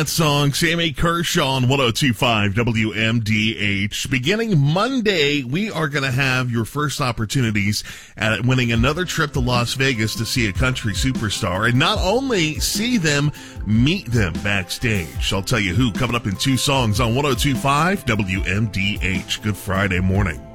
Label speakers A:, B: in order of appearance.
A: That song, Sammy Kershaw on 102.5 WMDH. Beginning Monday, we are going to have your first opportunities at winning another trip to Las Vegas to see a country superstar, and not only see them, meet them backstage. I'll tell you who coming up in two songs on 102.5 WMDH. Good Friday morning.